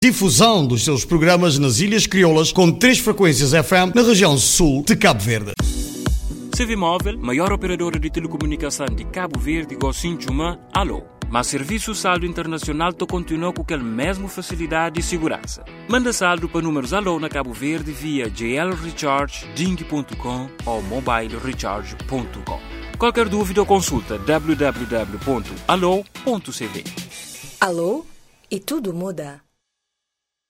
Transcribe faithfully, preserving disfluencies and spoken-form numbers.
Difusão dos seus programas nas Ilhas Crioulas com três frequências F M na região sul de Cabo Verde. Civimóvel, maior operadora de telecomunicação de Cabo Verde, Gocinchuma, alô. Mas serviço saldo internacional to continua com aquela mesma facilidade e segurança. Manda saldo para números alô na Cabo Verde via j l recharge ding ponto com ou mobile recharge ponto com. Qualquer dúvida ou consulta w w w ponto alô ponto c v. Alô? E tudo muda.